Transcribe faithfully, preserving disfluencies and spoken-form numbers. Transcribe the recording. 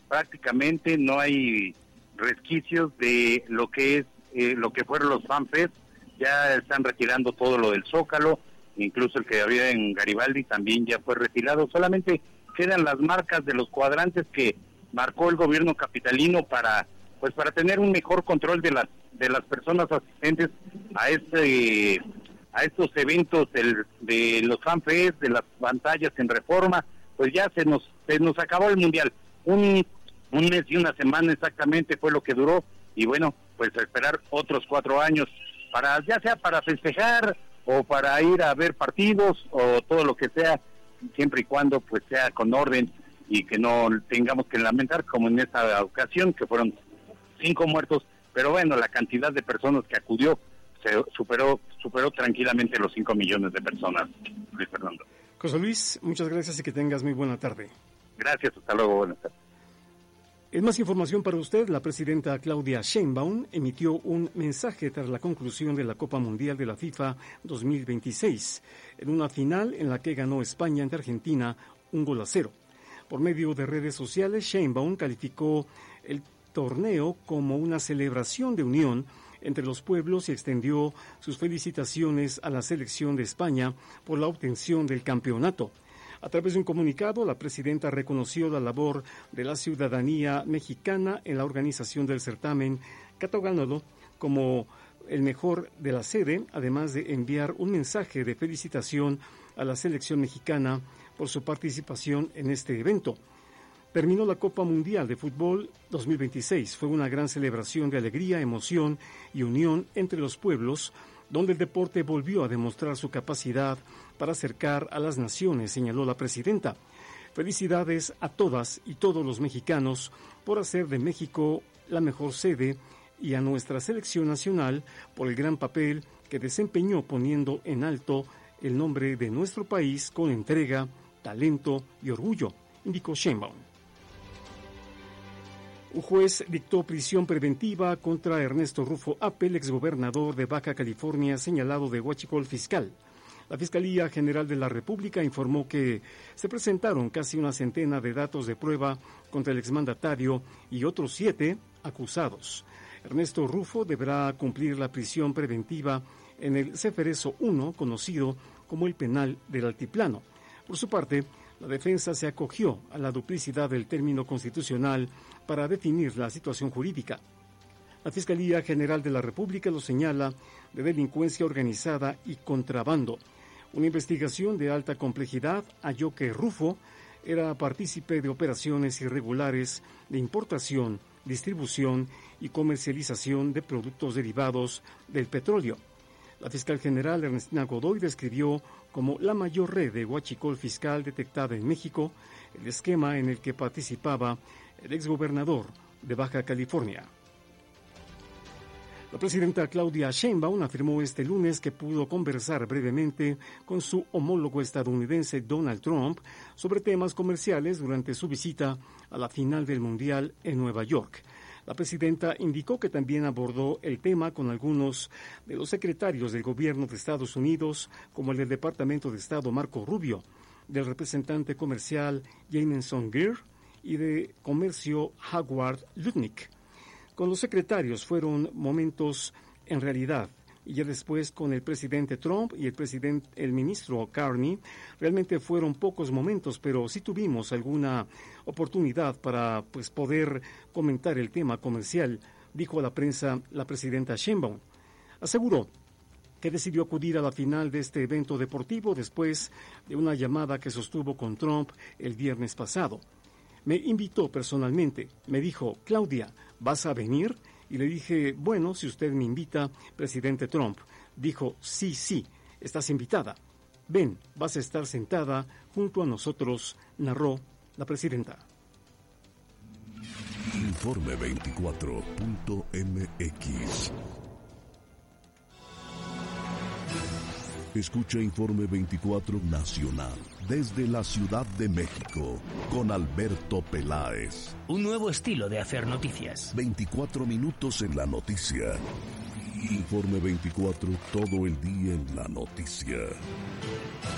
prácticamente no hay resquicios de lo que es eh, lo que fueron los FanFest. Ya están retirando todo lo del Zócalo, incluso el que había en Garibaldi también ya fue retirado. Solamente quedan las marcas de los cuadrantes que marcó el gobierno capitalino para pues para tener un mejor control de las de las personas asistentes a este a estos eventos del, de los FanFest, de las pantallas en Reforma. Pues ya se nos se nos acabó el mundial. Un un mes y una semana exactamente fue lo que duró, y bueno, pues a esperar otros cuatro años para, ya sea para festejar o para ir a ver partidos o todo lo que sea, siempre y cuando pues sea con orden y que no tengamos que lamentar como en esta ocasión que fueron cinco muertos, pero bueno, la cantidad de personas que acudió se superó superó tranquilamente los cinco millones de personas. Luis Fernando. José Luis, muchas gracias y que tengas muy buena tarde. Gracias, hasta luego, buenas tardes. En más información para usted, la presidenta Claudia Sheinbaum emitió un mensaje tras la conclusión de la Copa Mundial de la FIFA dos mil veintiséis, en una final en la que ganó España ante Argentina un gol a cero. Por medio de redes sociales, Sheinbaum calificó el torneo como una celebración de unión entre los pueblos y extendió sus felicitaciones a la selección de España por la obtención del campeonato. A través de un comunicado, la presidenta reconoció la labor de la ciudadanía mexicana en la organización del certamen, catalogándolo como el mejor de la sede, además de enviar un mensaje de felicitación a la selección mexicana por su participación en este evento. Terminó la Copa Mundial de Fútbol dos mil veintiséis. Fue una gran celebración de alegría, emoción y unión entre los pueblos, donde el deporte volvió a demostrar su capacidad para acercar a las naciones, señaló la presidenta. Felicidades a todas y todos los mexicanos por hacer de México la mejor sede y a nuestra selección nacional por el gran papel que desempeñó poniendo en alto el nombre de nuestro país con entrega, talento y orgullo, indicó Sheinbaum. Un juez dictó prisión preventiva contra Ernesto Rufo Appel, exgobernador de Baja California, señalado de huachicol fiscal. La Fiscalía General de la República informó que se presentaron casi una centena de datos de prueba contra el exmandatario y otros siete acusados. Ernesto Rufo deberá cumplir la prisión preventiva en el Ceferezo uno, conocido como el Penal del Altiplano. Por su parte, la defensa se acogió a la duplicidad del término constitucional para definir la situación jurídica. La Fiscalía General de la República lo señala de delincuencia organizada y contrabando. Una investigación de alta complejidad halló que Rufo era partícipe de operaciones irregulares de importación, distribución y comercialización de productos derivados del petróleo. La fiscal general Ernestina Godoy describió como la mayor red de huachicol fiscal detectada en México el esquema en el que participaba el exgobernador de Baja California. La presidenta Claudia Sheinbaum afirmó este lunes que pudo conversar brevemente con su homólogo estadounidense Donald Trump sobre temas comerciales durante su visita a la final del Mundial en Nueva York. La presidenta indicó que también abordó el tema con algunos de los secretarios del gobierno de Estados Unidos, como el del Departamento de Estado Marco Rubio, del representante comercial Jameson Greer y de comercio Howard Lutnick. Con los secretarios fueron momentos en realidad, y ya después con el presidente Trump y el presidente, el ministro Carney, realmente fueron pocos momentos, pero sí tuvimos alguna oportunidad para pues poder comentar el tema comercial, dijo a la prensa la presidenta Sheinbaum. Aseguró que decidió acudir a la final de este evento deportivo después de una llamada que sostuvo con Trump el viernes pasado. Me invitó personalmente, me dijo, Claudia, ¿vas a venir? Y le dije, bueno, si usted me invita, presidente Trump. Dijo, sí, sí, estás invitada. Ven, vas a estar sentada junto a nosotros, narró la presidenta. Informe veinticuatro punto m x. Escucha Informe veinticuatro Nacional desde la Ciudad de México con Alberto Peláez. Un nuevo estilo de hacer noticias. veinticuatro minutos en la noticia. Informe veinticuatro, todo el día en la noticia.